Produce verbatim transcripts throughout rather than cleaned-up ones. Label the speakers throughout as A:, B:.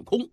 A: 空。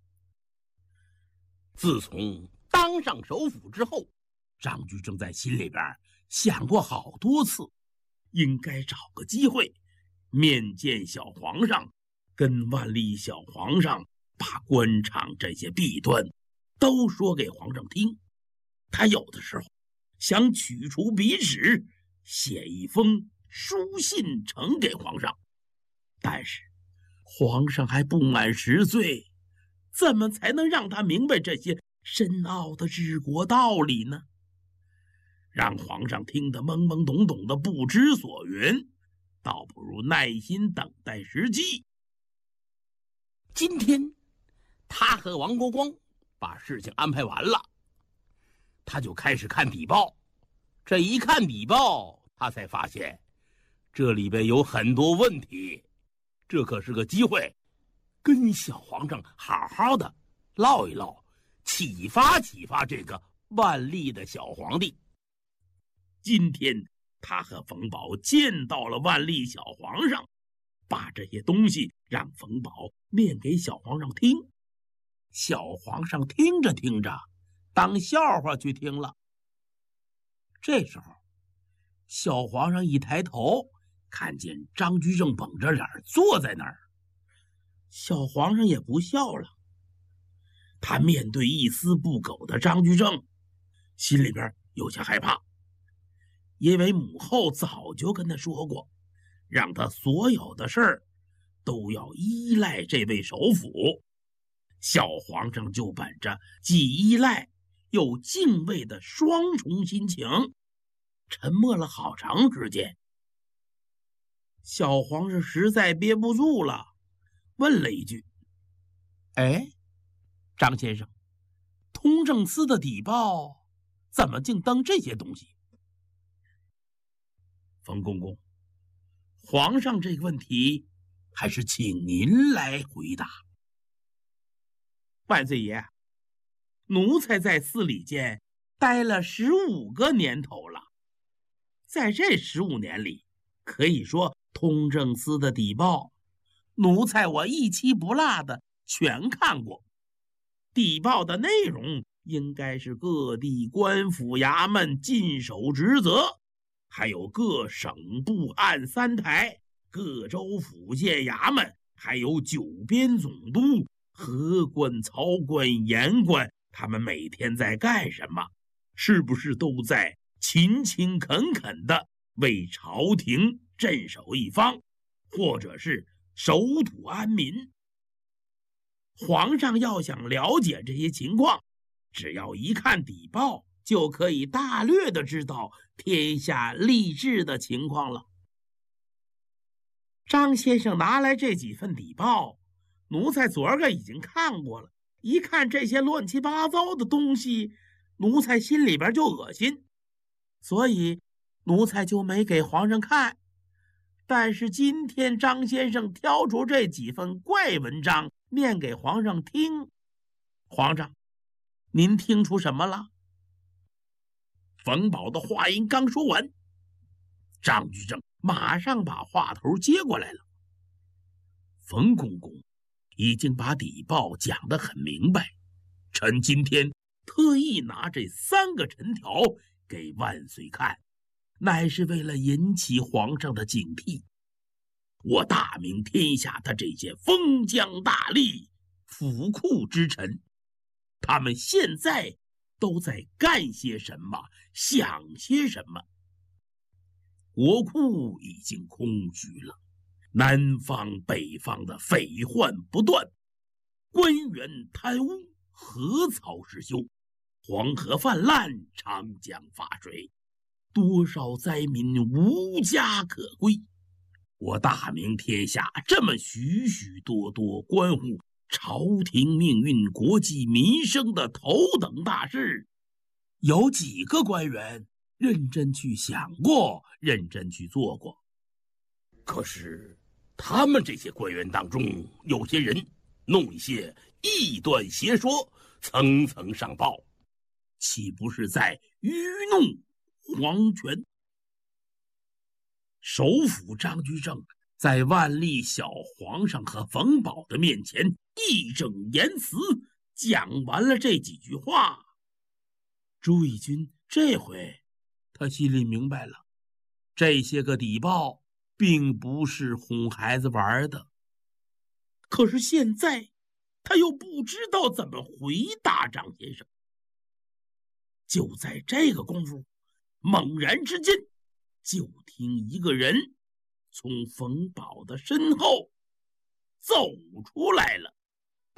A: 自从当上首辅之后，张居正在心里边想过好多次，应该找个机会面见小皇上，跟万历小皇上把官场这些弊端都说给皇上听。他有的时候想取出笔纸，写一封书信呈给皇上，但是皇上还不满十岁，怎么才能让他明白这些深奥的治国道理呢？让皇上听得懵懵懂懂的不知所云，倒不如耐心等待时机。今天他和王国光把事情安排完了，他就开始看底报。这一看底报，他才发现这里边有很多问题，这可是个机会，跟小皇上好好的唠一唠，启发启发这个万历的小皇帝。今天他和冯保见到了万历小皇上，把这些东西让冯保念给小皇上听。小皇上听着听着，当笑话去听了。这时候小皇上一抬头，看见张居正绷着脸坐在那儿，小皇上也不笑了。他面对一丝不苟的张居正，心里边有些害怕，因为母后早就跟他说过，让他所有的事儿都要依赖这位首辅。小皇上就本着既依赖又敬畏的双重心情，沉默了好长时间。小皇上实在憋不住了，问了一句：“哎，张先生，通政司的底报怎么竟登这些东西？”冯公公，皇上这个问题还是请您来回答。万岁爷，奴才在司礼监待了十五个年头了，在这十五年里，可以说通政司的底报，奴才我一期不落的全看过。底报的内容应该是各地官府衙门尽守职责，还有各省部按三台、各州府县衙门，还有九边总督、河官、曹官、盐官，他们每天在干什么？是不是都在勤勤恳恳的为朝廷镇守一方，或者是守土安民？皇上要想了解这些情况，只要一看底报，就可以大略的知道天下吏治的情况了。张先生拿来这几份底报，奴才昨儿个已经看过了，一看这些乱七八糟的东西，奴才心里边就恶心，所以奴才就没给皇上看。但是今天张先生挑出这几份怪文章念给皇上听，皇上，您听出什么了？冯保的话音刚说完，张居正马上把话头接过来了。冯公公已经把底报讲得很明白，臣今天特意拿这三个陈条给万岁看，乃是为了引起皇上的警惕。我大明天下的这些封疆大吏、府库之臣，他们现在都在干些什么，想些什么？国库已经空虚了，南方北方的匪患不断，官员贪污，河草之休，黄河泛滥，长江发水，多少灾民无家可归。我大明天下这么许许多多关乎朝廷命运、国计民生的头等大事，有几个官员认真去想过，认真去做过？可是他们这些官员当中，有些人弄一些异端邪说，层层上报，岂不是在愚弄皇权？首辅张居正在万历小皇上和冯保的面前义正言辞讲完了这几句话，朱翊钧这回他心里明白了，这些个邸报并不是哄孩子玩的。可是现在他又不知道怎么回答张先生。就在这个功夫，猛然之间，就听一个人从冯保的身后走出来了。